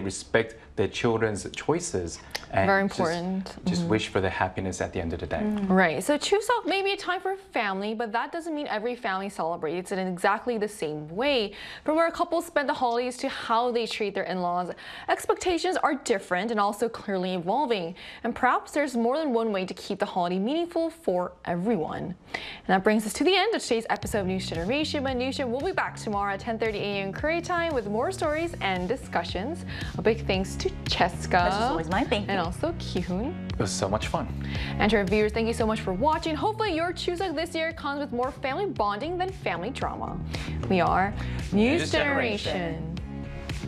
respect their children's choices. And very important. Just wish for their happiness at the end of the day. Right. So Chuseok may be a time for family, but that doesn't mean every family celebrates it in exactly the same way. From where couples spend the holidays to how they treat their in-laws, expectations are different and also clearly evolving. And perhaps there's more than one way to keep the holiday meaningful for everyone. And that brings us to the end of today's episode of News Generation. But Newshin will be back tomorrow at 10:30 a.m. Korea time with more stories and discussions. A big thanks to Cheska. That's always my thank you. And also Ki-hoon. It was so much fun. And to our viewers, thank you so much for watching. Hopefully your Chuseok this year comes with more family bonding than family drama. We are News Generation.